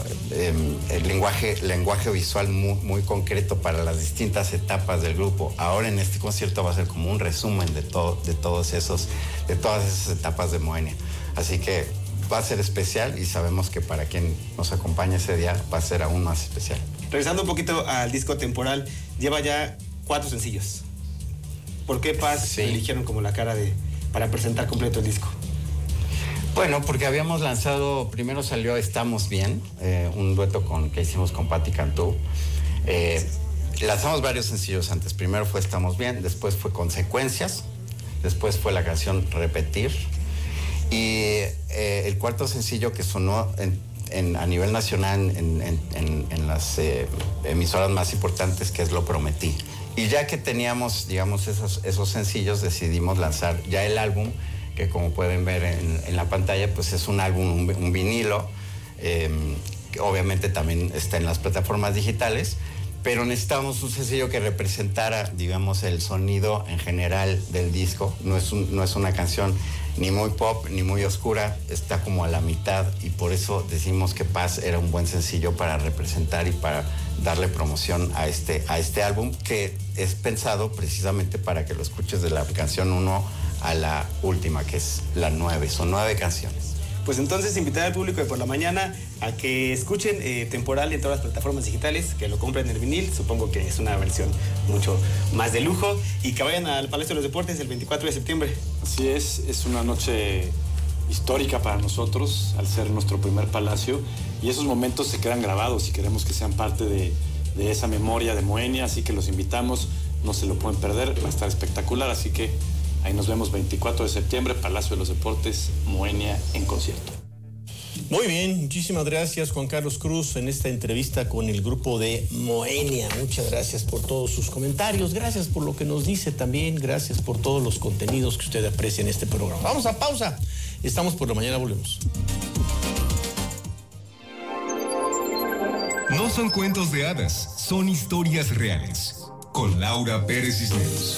el lenguaje visual muy concreto para las distintas etapas del grupo. Ahora en este concierto va a ser como un resumen de todas esas etapas de Moenia. Así que va a ser especial y sabemos que para quien nos acompañe ese día va a ser aún más especial. Regresando un poquito al disco temporal, lleva ya 4 sencillos. ¿Por qué Paz eligieron como la cara para presentar completo el disco? Bueno, porque habíamos lanzado, primero salió Estamos Bien, un dueto que hicimos con Patti Cantú. Lanzamos varios sencillos antes. Primero fue Estamos Bien, después fue Consecuencias, después fue la canción Repetir. Y el cuarto sencillo que sonó a nivel nacional en las emisoras más importantes, que es Lo Prometí. Y ya que teníamos, digamos, esos sencillos, decidimos lanzar ya el álbum, que como pueden ver en la pantalla, pues es un álbum, un vinilo, que obviamente también está en las plataformas digitales, pero necesitábamos un sencillo que representara, digamos, el sonido en general del disco. No es una canción ni muy pop ni muy oscura, está como a la mitad, y por eso decimos que Paz era un buen sencillo para representar y para darle promoción a este álbum, que es pensado precisamente para que lo escuches de la canción 1 a la última, que es la 9. Son 9 canciones. Pues entonces invitar al público de Por la Mañana a que escuchen Temporal en todas las plataformas digitales, que lo compren en el vinil, supongo que es una versión mucho más de lujo, y que vayan al Palacio de los Deportes el 24 de septiembre. Así es una noche histórica para nosotros, al ser nuestro primer palacio, y esos momentos se quedan grabados y queremos que sean parte de esa memoria de Moenia, así que los invitamos, no se lo pueden perder, va a estar espectacular, así que ahí nos vemos 24 de septiembre, Palacio de los Deportes, Moenia en concierto. Muy bien, muchísimas gracias Juan Carlos Cruz en esta entrevista con el grupo de Moenia. Muchas gracias por todos sus comentarios, gracias por lo que nos dice también, gracias por todos los contenidos que usted aprecia en este programa. Vamos a pausa, estamos Por la Mañana, volvemos. No son cuentos de hadas, son historias reales. Con Laura Pérez Cisneros.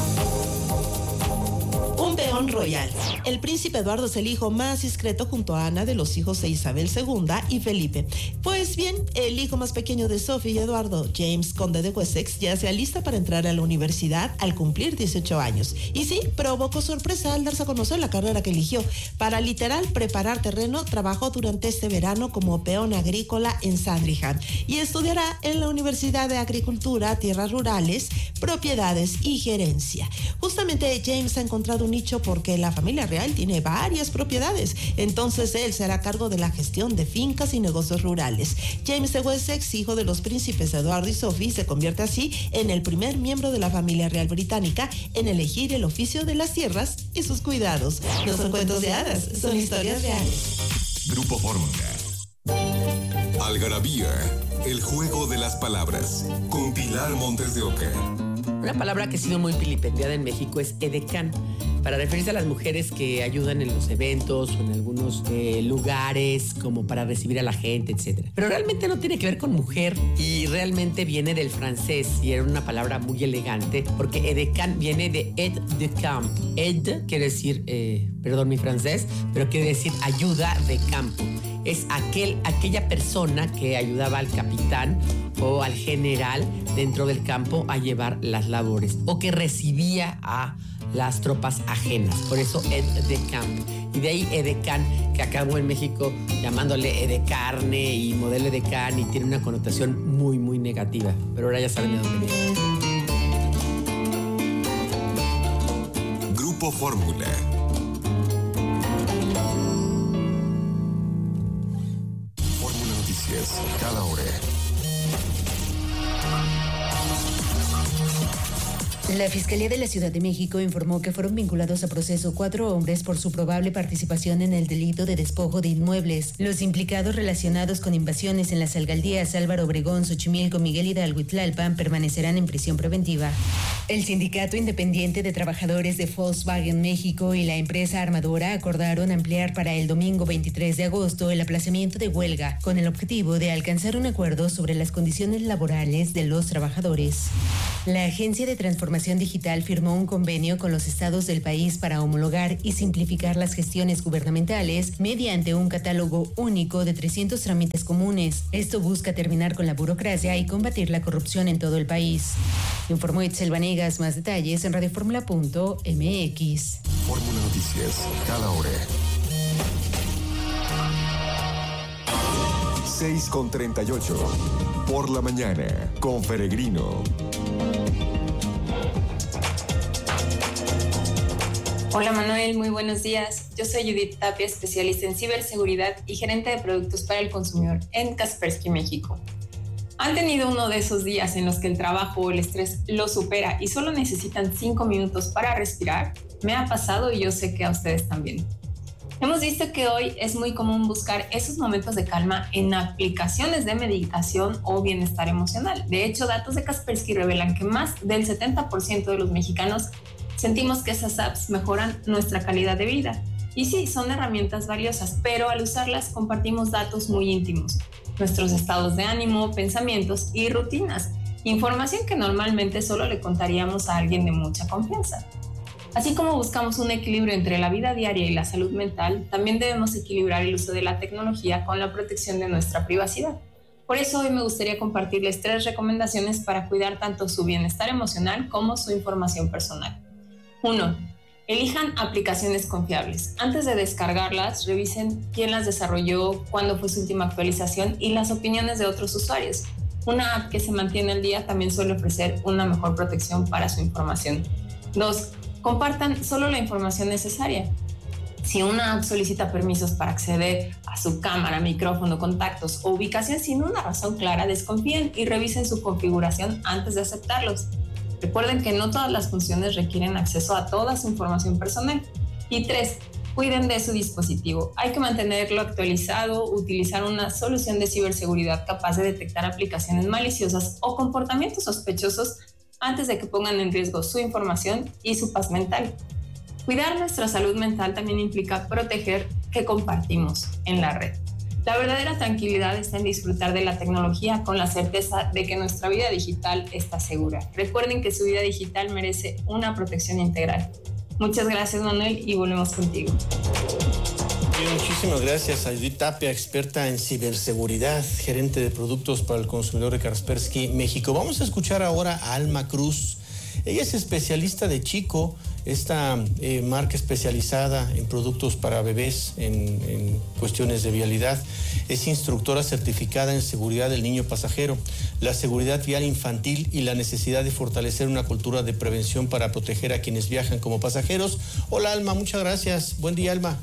Un peón royal. El príncipe Eduardo es el hijo más discreto junto a Ana de los hijos de Isabel II y Felipe. Pues bien, el hijo más pequeño de Sophie y Eduardo, James, conde de Wessex, ya se alista para entrar a la universidad al cumplir 18 años. Y sí, provocó sorpresa al darse a conocer la carrera que eligió. Para literal preparar terreno, trabajó durante este verano como peón agrícola en Sandringham y estudiará en la Universidad de Agricultura, Tierras Rurales, Propiedades y Gerencia. Justamente James ha encontrado un nicho porque la familia real tiene varias propiedades, entonces él se hará cargo de la gestión de fincas y negocios rurales. James de Wessex, hijo de los príncipes Eduardo y Sophie, se convierte así en el primer miembro de la familia real británica en elegir el oficio de las tierras y sus cuidados. No son cuentos de hadas, son historias reales. Grupo Fórmula. Algarabía, el juego de las palabras, con Pilar Montes de Oca. Una palabra que ha sido muy vilipendiada en México es edecán, para referirse a las mujeres que ayudan en los eventos o en algunos lugares como para recibir a la gente, etc. Pero realmente no tiene que ver con mujer y realmente viene del francés y era una palabra muy elegante porque edecán viene de aide de camp. Aide quiere decir, perdón mi francés, pero quiere decir ayuda de campo. Es aquella persona que ayudaba al capitán o al general dentro del campo a llevar las labores o que recibía a las tropas ajenas, por eso aide de camp. Y de ahí edecán, que acabó en México llamándole edecarne y modelo edecán y tiene una connotación muy, muy negativa. Pero ahora ya saben de dónde viene. Grupo Fórmula. Fórmula Noticias, cada hora. La Fiscalía de la Ciudad de México informó que fueron vinculados a proceso 4 hombres por su probable participación en el delito de despojo de inmuebles. Los implicados relacionados con invasiones en las alcaldías Álvaro Obregón, Xochimilco, Miguel Hidalgo y Tlalpan permanecerán en prisión preventiva. El Sindicato Independiente de Trabajadores de Volkswagen México y la empresa armadora acordaron ampliar para el domingo 23 de agosto el aplazamiento de huelga, con el objetivo de alcanzar un acuerdo sobre las condiciones laborales de los trabajadores. La Agencia de Transformación Transformación Digital firmó un convenio con los estados del país para homologar y simplificar las gestiones gubernamentales mediante un catálogo único de 300 trámites comunes. Esto busca terminar con la burocracia y combatir la corrupción en todo el país. Informó Itzel Vanegas. Más detalles en radioformula.mx. Fórmula Noticias, cada hora. 6:38. Por la mañana, con Peregrino. Hola Manuel, muy buenos días. Yo soy Judith Tapia, especialista en ciberseguridad y gerente de productos para el consumidor en Kaspersky, México. ¿Han tenido uno de esos días en los que el trabajo o el estrés los supera y solo necesitan 5 minutos para respirar? Me ha pasado y yo sé que a ustedes también. Hemos visto que hoy es muy común buscar esos momentos de calma en aplicaciones de meditación o bienestar emocional. De hecho, datos de Kaspersky revelan que más del 70% de los mexicanos sentimos que esas apps mejoran nuestra calidad de vida. Y sí, son herramientas valiosas, pero al usarlas compartimos datos muy íntimos, nuestros estados de ánimo, pensamientos y rutinas, información que normalmente solo le contaríamos a alguien de mucha confianza. Así como buscamos un equilibrio entre la vida diaria y la salud mental, también debemos equilibrar el uso de la tecnología con la protección de nuestra privacidad. Por eso hoy me gustaría compartirles 3 recomendaciones para cuidar tanto su bienestar emocional como su información personal. 1. Elijan aplicaciones confiables. Antes de descargarlas, revisen quién las desarrolló, cuándo fue su última actualización y las opiniones de otros usuarios. Una app que se mantiene al día también suele ofrecer una mejor protección para su información. 2. Compartan solo la información necesaria. Si una app solicita permisos para acceder a su cámara, micrófono, contactos o ubicación sin una razón clara, desconfíen y revisen su configuración antes de aceptarlos. Recuerden que no todas las funciones requieren acceso a toda su información personal. Y 3. Cuiden de su dispositivo. Hay que mantenerlo actualizado, utilizar una solución de ciberseguridad capaz de detectar aplicaciones maliciosas o comportamientos sospechosos antes de que pongan en riesgo su información y su paz mental. Cuidar nuestra salud mental también implica proteger qué compartimos en la red. La verdadera tranquilidad está en disfrutar de la tecnología con la certeza de que nuestra vida digital está segura. Recuerden que su vida digital merece una protección integral. Muchas gracias, Manuel, y volvemos contigo. Bien, muchísimas gracias a Judith Tapia, experta en ciberseguridad, gerente de productos para el consumidor de Kaspersky, México. Vamos a escuchar ahora a Alma Cruz. Ella es especialista de Chico, esta marca especializada en productos para bebés en cuestiones de vialidad. Es instructora certificada en seguridad del niño pasajero, la seguridad vial infantil y la necesidad de fortalecer una cultura de prevención para proteger a quienes viajan como pasajeros. Hola Alma, muchas gracias. Buen día, Alma.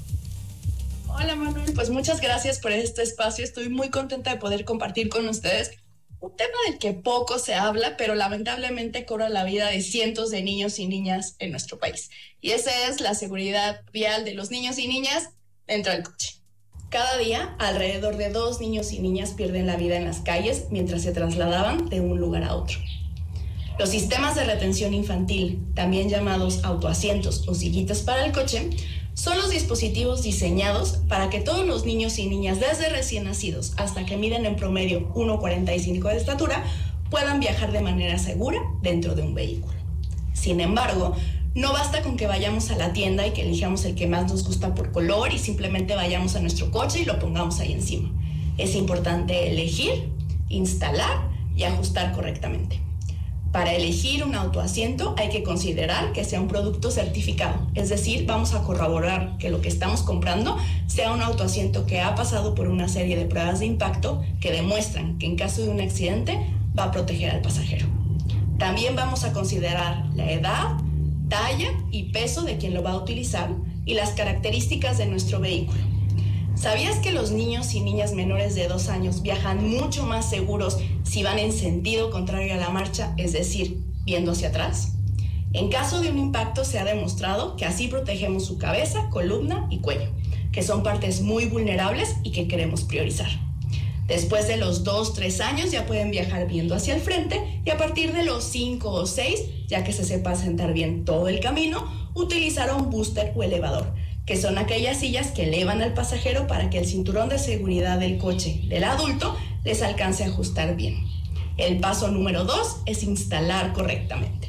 Hola Manuel, pues muchas gracias por este espacio. Estoy muy contenta de poder compartir con ustedes un tema del que poco se habla, pero lamentablemente cobra la vida de cientos de niños y niñas en nuestro país. Y esa es la seguridad vial de los niños y niñas dentro del coche. Cada día, alrededor de 2 niños y niñas pierden la vida en las calles mientras se trasladaban de un lugar a otro. Los sistemas de retención infantil, también llamados autoasientos o sillitas para el coche, son los dispositivos diseñados para que todos los niños y niñas desde recién nacidos hasta que miden en promedio 1,45 de estatura puedan viajar de manera segura dentro de un vehículo. Sin embargo, no basta con que vayamos a la tienda y que elijamos el que más nos gusta por color y simplemente vayamos a nuestro coche y lo pongamos ahí encima. Es importante elegir, instalar y ajustar correctamente. Para elegir un autoasiento hay que considerar que sea un producto certificado, es decir, vamos a corroborar que lo que estamos comprando sea un autoasiento que ha pasado por una serie de pruebas de impacto que demuestran que en caso de un accidente va a proteger al pasajero. También vamos a considerar la edad, talla y peso de quien lo va a utilizar y las características de nuestro vehículo. ¿Sabías que los niños y niñas menores de 2 años viajan mucho más seguros si van en sentido contrario a la marcha, es decir, viendo hacia atrás? En caso de un impacto se ha demostrado que así protegemos su cabeza, columna y cuello, que son partes muy vulnerables y que queremos priorizar. Después de los 2-3 años ya pueden viajar viendo hacia el frente y a partir de los 5 o 6, ya que se sepa sentar bien todo el camino, utilizar un booster o elevador, que son aquellas sillas que elevan al pasajero para que el cinturón de seguridad del coche del adulto les alcance a ajustar bien. El paso número 2 es instalar correctamente.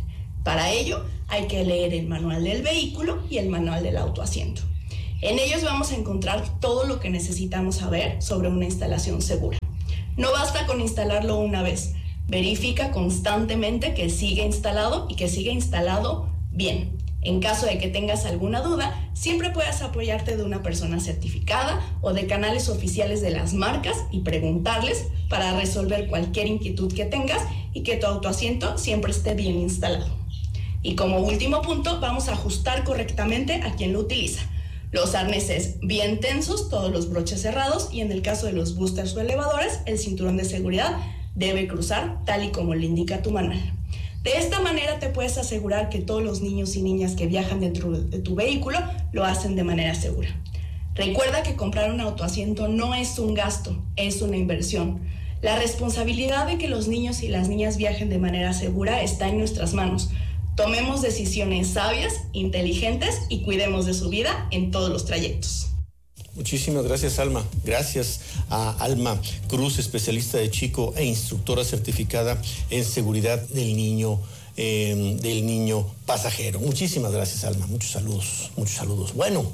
Para ello, hay que leer el manual del vehículo y el manual del autoasiento. En ellos vamos a encontrar todo lo que necesitamos saber sobre una instalación segura. No basta con instalarlo una vez. Verifica constantemente que siga instalado y que siga instalado bien. En caso de que tengas alguna duda, siempre puedes apoyarte de una persona certificada o de canales oficiales de las marcas y preguntarles para resolver cualquier inquietud que tengas y que tu autoasiento siempre esté bien instalado. Y como último punto, vamos a ajustar correctamente a quien lo utiliza. Los arneses bien tensos, todos los broches cerrados y en el caso de los boosters o elevadores, el cinturón de seguridad debe cruzar tal y como le indica tu manual. De esta manera te puedes asegurar que todos los niños y niñas que viajan dentro de tu vehículo lo hacen de manera segura. Recuerda que comprar un autoasiento no es un gasto, es una inversión. La responsabilidad de que los niños y las niñas viajen de manera segura está en nuestras manos. Tomemos decisiones sabias, inteligentes y cuidemos de su vida en todos los trayectos. Muchísimas gracias, Alma. Gracias a Alma Cruz, especialista de Chico e instructora certificada en seguridad del niño pasajero. Muchísimas gracias, Alma. Muchos saludos, muchos saludos. Bueno,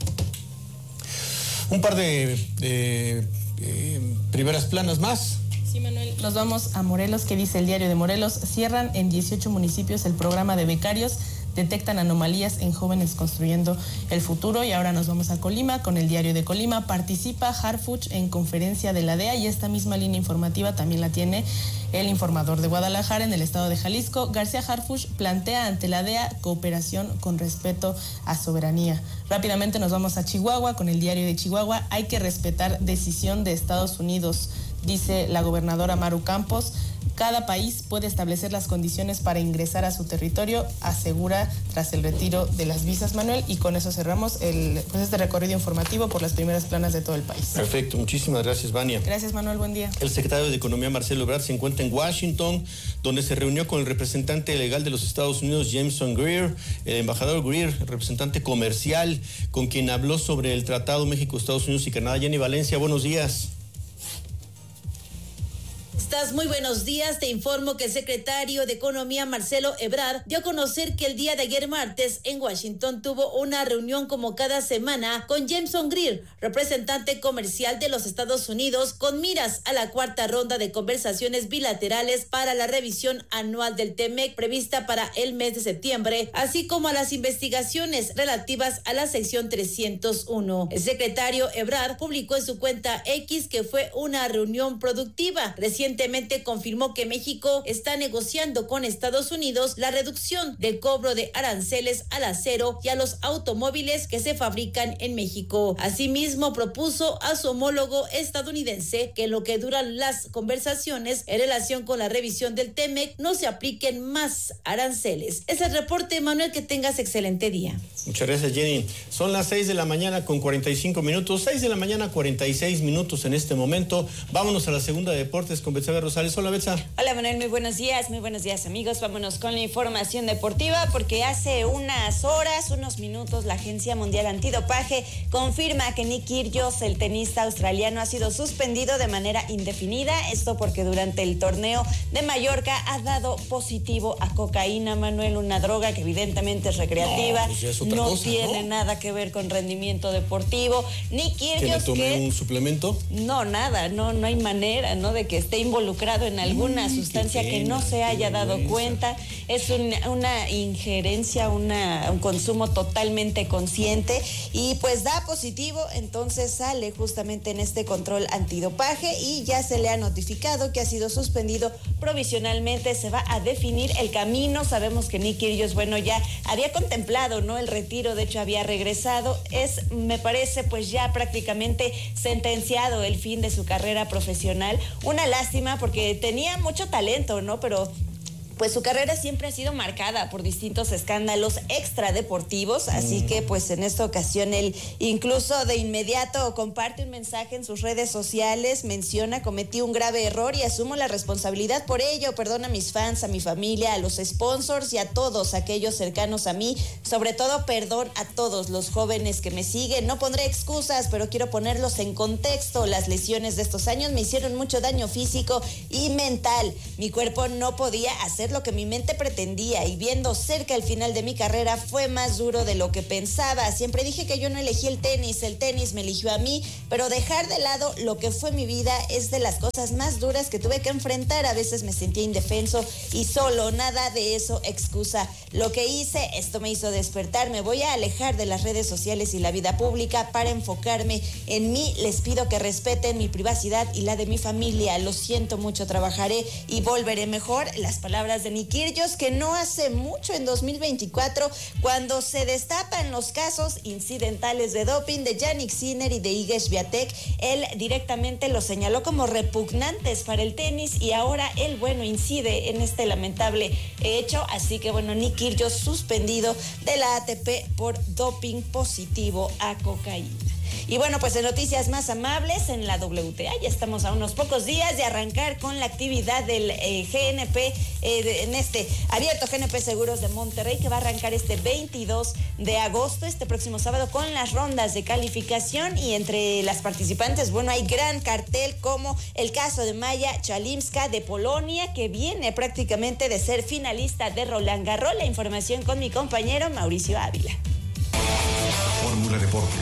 un par de primeras planas más. Sí, Manuel, nos vamos a Morelos. ¿Qué dice el Diario de Morelos? Cierran en 18 municipios el programa de becarios, detectan anomalías en jóvenes construyendo el futuro. Y ahora nos vamos a Colima con el Diario de Colima. Participa Harfuch en conferencia de la DEA y esta misma línea informativa también la tiene el Informador de Guadalajara. En el estado de Jalisco, García Harfuch plantea ante la DEA cooperación con respeto a soberanía. Rápidamente nos vamos a Chihuahua con el Diario de Chihuahua. Hay que respetar decisión de Estados Unidos, dice la gobernadora Maru Campos. Cada país puede establecer las condiciones para ingresar a su territorio, asegura tras el retiro de las visas, Manuel. Y con eso cerramos este recorrido informativo por las primeras planas de todo el país. Perfecto, muchísimas gracias, Vania. Gracias, Manuel, buen día. El secretario de Economía, Marcelo Ebrard, se encuentra en Washington, donde se reunió con el representante legal de los Estados Unidos, Jameson Greer, el embajador Greer, representante comercial, con quien habló sobre el Tratado México, Estados Unidos y Canadá. Jenny Valencia, buenos días. Muy buenos días, te informo que el secretario de Economía Marcelo Ebrard dio a conocer que el día de ayer martes en Washington tuvo una reunión como cada semana con Jameson Greer, representante comercial de los Estados Unidos, con miras a la cuarta ronda de conversaciones bilaterales para la revisión anual del TEMEC prevista para el mes de septiembre, así como a las investigaciones relativas a la sección 301. El secretario Ebrard publicó en su cuenta X que fue una reunión productiva. Recientemente confirmó que México está negociando con Estados Unidos la reducción del cobro de aranceles al acero y a los automóviles que se fabrican en México. Asimismo, propuso a su homólogo estadounidense que en lo que duran las conversaciones en relación con la revisión del TEMEC no se apliquen más aranceles. Es el reporte, Manuel, que tengas excelente día. Muchas gracias, Jenny. Son las 6 de la mañana con 45 minutos, 6 de la mañana 46 minutos en este momento. Vámonos a la segunda de deportes con Betsabe Rosales. Hola, Betsa. Hola, Manuel, muy buenos días, amigos. Vámonos con la información deportiva porque hace unos minutos, la Agencia Mundial Antidopaje confirma que Nick Kyrgios, el tenista australiano, ha sido suspendido de manera indefinida. Esto porque durante el torneo de Mallorca ha dado positivo a cocaína, Manuel, una droga que evidentemente es recreativa, no tiene nada que ver con rendimiento deportivo. Nick Kyrgios, ¿que le tome un suplemento? No, nada, no hay manera, ¿no?, de que esté involucrado en alguna sustancia que no se haya dado cuenta. Es una injerencia, un consumo totalmente consciente y pues da positivo. Entonces sale justamente en este control antidopaje y ya se le ha notificado que ha sido suspendido provisionalmente. Se va a definir el camino. Sabemos que Nick Kyrgios, ya había contemplado, ¿no?, el retiro. De hecho, había regresado. Me parece, pues ya prácticamente sentenciado el fin de su carrera profesional. Una lástima porque tenía mucho talento, ¿no? Pero pues su carrera siempre ha sido marcada por distintos escándalos extradeportivos, así que pues en esta ocasión él incluso de inmediato comparte un mensaje en sus redes sociales, menciona: cometí un grave error y asumo la responsabilidad por ello, perdona a mis fans, a mi familia, a los sponsors y a todos aquellos cercanos a mí, sobre todo perdón a todos los jóvenes que me siguen, no pondré excusas, pero quiero ponerlos en contexto, las lesiones de estos años me hicieron mucho daño físico y mental, mi cuerpo no podía hacer hacer lo que mi mente pretendía y viendo cerca el final de mi carrera fue más duro de lo que pensaba. Siempre dije que yo no elegí el tenis me eligió a mí, pero dejar de lado lo que fue mi vida es de las cosas más duras que tuve que enfrentar. A veces me sentía indefenso y solo, nada de eso excusa. Lo que hice, esto me hizo despertar. Me voy a alejar de las redes sociales y la vida pública para enfocarme en mí. Les pido que respeten mi privacidad y la de mi familia. Lo siento mucho, trabajaré y volveré mejor. Las palabras de Nick Kyrgios, que no hace mucho, en 2024, cuando se destapan los casos incidentales de doping de Jannik Sinner y de Iga Swiatek, él directamente los señaló como repugnantes para el tenis y ahora él, incide en este lamentable hecho. Así que, Nick Kyrgios suspendido de la ATP por doping positivo a cocaína. Y pues en noticias más amables, en la WTA ya estamos a unos pocos días de arrancar con la actividad del GNP, en este abierto GNP Seguros de Monterrey, que va a arrancar este 22 de agosto, este próximo sábado, con las rondas de calificación. Y entre las participantes, hay gran cartel, como el caso de Maya Chalimska de Polonia, que viene prácticamente de ser finalista de Roland Garros. La información con mi compañero Mauricio Ávila. Fórmula Deportes.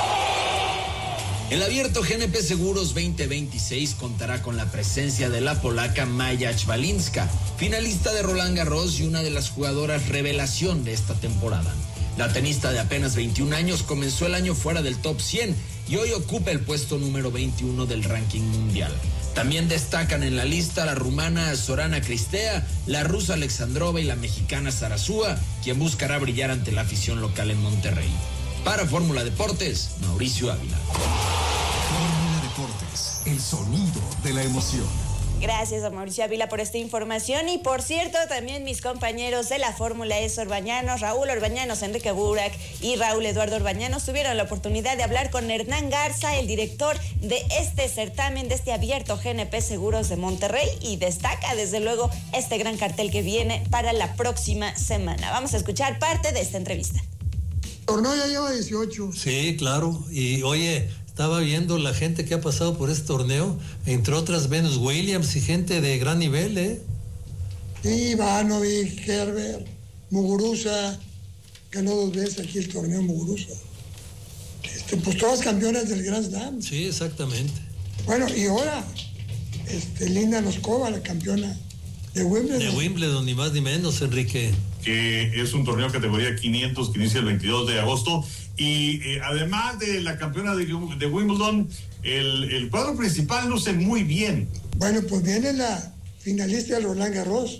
El abierto GNP Seguros 2026 contará con la presencia de la polaca Maya Chalimska, finalista de Roland Garros y una de las jugadoras revelación de esta temporada. La tenista de apenas 21 años comenzó el año fuera del top 100 y hoy ocupa el puesto número 21 del ranking mundial. También destacan en la lista la rumana Zorana Cristea, la rusa Alexandrova y la mexicana Sarasúa, quien buscará brillar ante la afición local en Monterrey. Para Fórmula Deportes, Mauricio Ávila. Fórmula Deportes, el sonido de la emoción. Gracias a Mauricio Ávila por esta información. Y por cierto, también mis compañeros de la Fórmula E Orbañanos, Raúl Orbañanos, Enrique Burak y Raúl Eduardo Orbañanos, tuvieron la oportunidad de hablar con Hernán Garza, el director de este certamen, de este abierto GNP Seguros de Monterrey, y destaca desde luego este gran cartel que viene para la próxima semana. Vamos a escuchar parte de esta entrevista. El torneo ya lleva 18. Sí, claro. Y oye, estaba viendo la gente que ha pasado por este torneo, entre otras Venus Williams y gente de gran nivel, ¿eh? Sí, Ivanovic, Herbert, Muguruza, ganó 2 veces aquí el torneo Muguruza. Pues todas campeonas del Grand Slam. Sí, exactamente. Bueno, y ahora, Linda Noskova, la campeona de Wimbledon. De Wimbledon, ni más ni menos, Enrique. Que es un torneo categoría 500 que inicia el 22 de agosto. Y además de la campeona de Wimbledon, el cuadro principal luce muy bien. Bueno, pues viene la finalista del Roland Garros.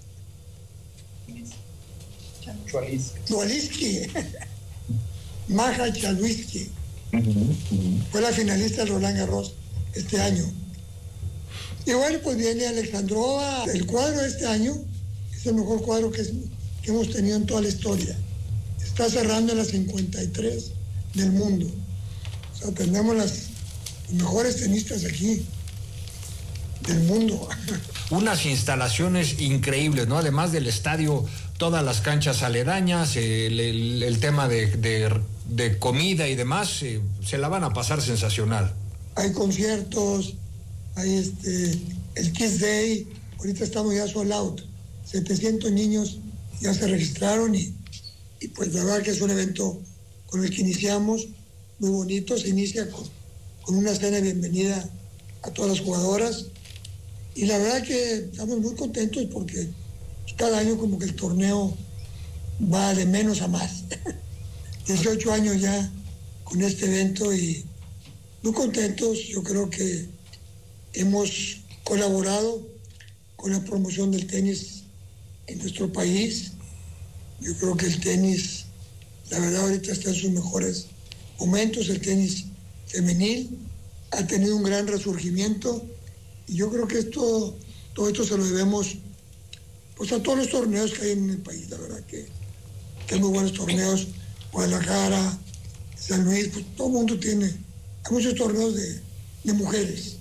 Chwaliski. Maja Chwaliski. Fue la finalista del Roland Garros este año. Y bueno, pues viene Alexandrova. El cuadro de este año es el mejor cuadro que hemos tenido en toda la historia. Está cerrando en las 53 del mundo. O sea, tenemos las mejores tenistas aquí del mundo. Unas instalaciones increíbles, ¿no? Además del estadio, todas las canchas aledañas, el tema de comida y demás, se la van a pasar sensacional. Hay conciertos, hay el Kids Day, ahorita estamos ya sold out. 700 niños ya se registraron y pues la verdad que es un evento con el que iniciamos muy bonito. Se inicia con una cena de bienvenida a todas las jugadoras y la verdad que estamos muy contentos porque cada año como que el torneo va de menos a más. 18 años ya con este evento y muy contentos. Yo creo que hemos colaborado con la promoción del tenis en nuestro país. Yo creo que el tenis, la verdad, ahorita está en sus mejores momentos. El tenis femenil ha tenido un gran resurgimiento y yo creo que todo esto se lo debemos pues a todos los torneos que hay en el país. La verdad que hay muy buenos torneos. Guadalajara, San Luis, pues todo el mundo tiene. Hay muchos torneos de mujeres.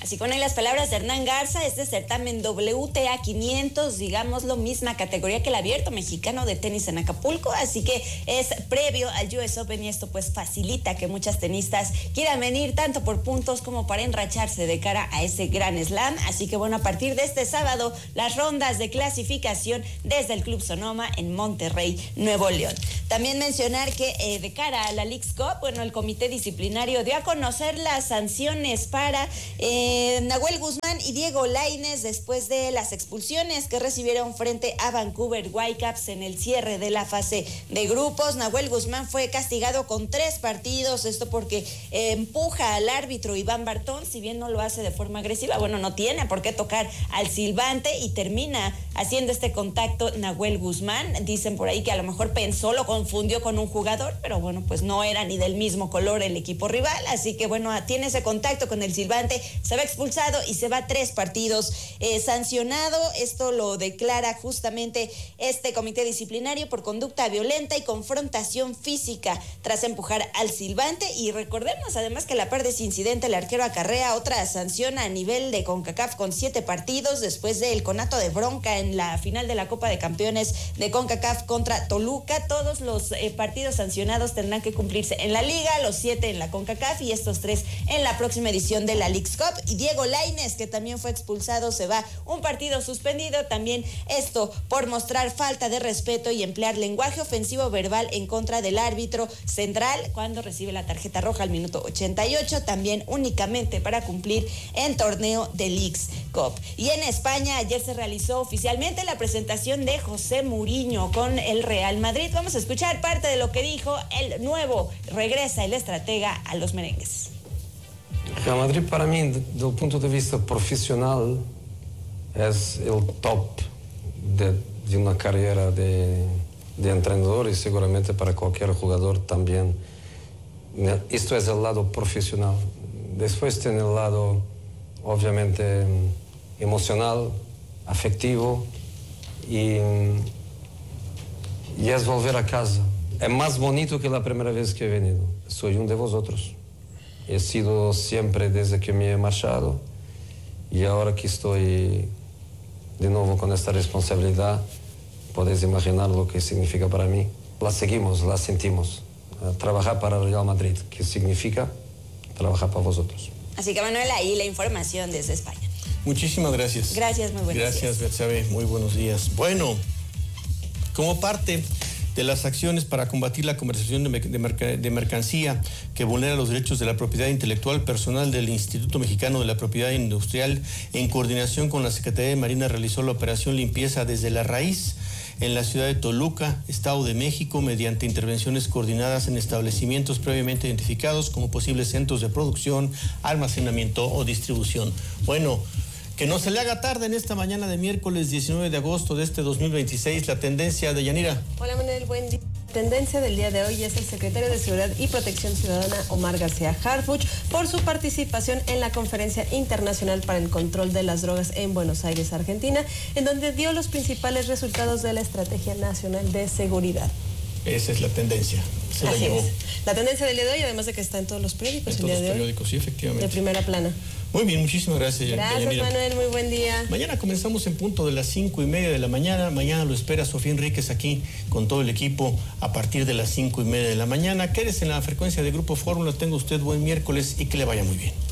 Así con ahí las palabras de Hernán Garza, este certamen WTA 500, digamos lo misma categoría que el Abierto Mexicano de tenis en Acapulco, así que es previo al US Open y esto pues facilita que muchas tenistas quieran venir tanto por puntos como para enracharse de cara a ese gran slam. Así que bueno, a partir de este sábado, las rondas de clasificación desde el Club Sonoma en Monterrey, Nuevo León. También mencionar que de cara a la Leagues Cup, bueno, el comité disciplinario dio a conocer las sanciones para Nahuel Guzmán y Diego Lainez después de las expulsiones que recibieron frente a Vancouver Whitecaps en el cierre de la fase de grupos. Nahuel Guzmán fue castigado con 3 partidos, esto porque empuja al árbitro Iván Bartón, si bien no lo hace de forma agresiva, bueno, no tiene por qué tocar al silbante y termina haciendo este contacto Nahuel Guzmán. Dicen por ahí que a lo mejor pensó, lo confundió con un jugador, pero bueno, pues no era ni del mismo color el equipo rival, así que bueno, tiene ese contacto con el silbante, se va expulsado y se va 3 partidos sancionado. Esto lo declara justamente este comité disciplinario por conducta violenta y confrontación física tras empujar al silbante. Y recordemos además que a la par de ese incidente, el arquero acarrea otra sanción a nivel de CONCACAF con 7 partidos después del conato de bronca en la final de la Copa de Campeones de CONCACAF contra Toluca. Todos los partidos sancionados tendrán que cumplirse en la liga, los 7 en la CONCACAF y estos 3 en la próxima edición de la Leagues Cup. Y Diego Lainez, que también fue expulsado, se va un partido suspendido, también esto por mostrar falta de respeto y emplear lenguaje ofensivo verbal en contra del árbitro central cuando recibe la tarjeta roja al minuto 88, también únicamente para cumplir en torneo de Leagues Cup. Y en España ayer se realizó oficialmente la presentación de José Mourinho con el Real Madrid. Vamos a escuchar parte de lo que dijo el nuevo, regresa el estratega a los merengues. Real Madrid para mí, desde el punto de vista profesional, es el top de una carrera de entrenador y seguramente para cualquier jugador también. Esto es el lado profesional. Después tiene el lado, obviamente, emocional, afectivo y es volver a casa. Es más bonito que la primera vez que he venido. Soy uno de vosotros. He sido siempre desde que me he marchado y ahora que estoy de nuevo con esta responsabilidad, podéis imaginar lo que significa para mí. La seguimos, la sentimos. Trabajar para el Real Madrid, que significa trabajar para vosotros. Así que Manuel, ahí la información desde España. Muchísimas gracias. Gracias, muy buenos días. Gracias, Betsabe, muy buenos días. Bueno, como parte de las acciones para combatir la comercialización de mercancía que vulnera los derechos de la propiedad intelectual, personal del Instituto Mexicano de la Propiedad Industrial, en coordinación con la Secretaría de Marina, realizó la operación Limpieza desde la Raíz en la ciudad de Toluca, Estado de México, mediante intervenciones coordinadas en establecimientos previamente identificados como posibles centros de producción, almacenamiento o distribución. Bueno, que no se le haga tarde en esta mañana de miércoles 19 de agosto de este 2026, la tendencia de Yanira. Hola Manuel, buen día. Tendencia del día de hoy es el secretario de Seguridad y Protección Ciudadana, Omar García Harfuch, por su participación en la Conferencia Internacional para el Control de las Drogas en Buenos Aires, Argentina, en donde dio los principales resultados de la Estrategia Nacional de Seguridad. Esa es la tendencia. Se la llevó. La tendencia del día de hoy, además de que está en todos los periódicos. En todos los periódicos, sí, efectivamente. De primera plana. Muy bien, muchísimas gracias. Gracias, Manuel, muy buen día. Mañana comenzamos en punto de las 5:30 de la mañana. Mañana lo espera Sofía Enríquez aquí con todo el equipo a partir de las 5:30 de la mañana. Quédese en la frecuencia de Grupo Fórmula. Tenga usted buen miércoles y que le vaya muy bien.